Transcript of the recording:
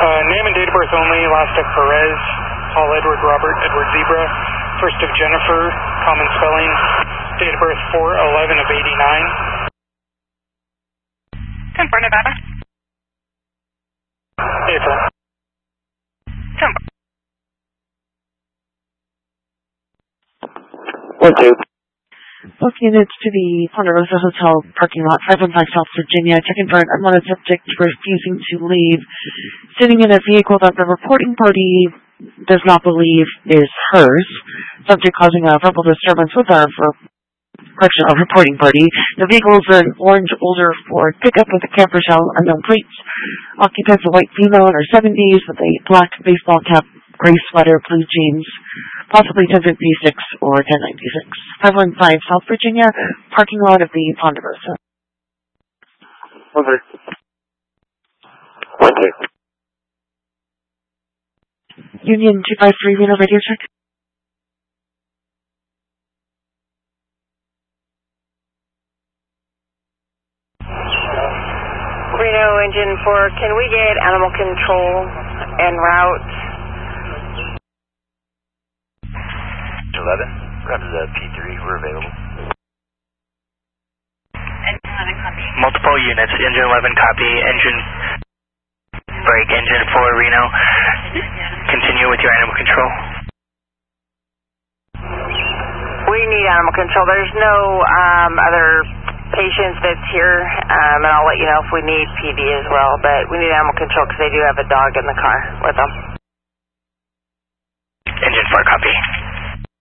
Name and date of birth only, last of Perez, Paul Edward Robert Edward Zebra, first of Jennifer, common spelling, date of birth 4/11 of 89. 10-4 Nevada. April. 10-4. 1-2. Both units to the Ponderosa Hotel parking lot, 515 South Virginia, checking for an unwanted subject refusing to leave, sitting in a vehicle that the reporting party does not believe is hers, subject causing a verbal disturbance with our reporting party. The vehicle is an orange older Ford pickup with a camper shell, unknown plates. Occupants a white female in her 70s with a black baseball cap, gray sweater, blue jeans, possibly 1056 or 1096. 515 South Virginia, parking lot of the Ponderosa. 1-3. 1-2. Union 253, Reno radio check. Reno Engine 4, can we get animal control en route? 11, run to the P3, we're available. Engine 11 copy. Multiple units, engine 11 copy, engine break, engine 4 Reno. Continue with your animal control. We need animal control. There's no other patients that's here, and I'll let you know if we need PD as well, but we need animal control because they do have a dog in the car with them. Engine 4 copy.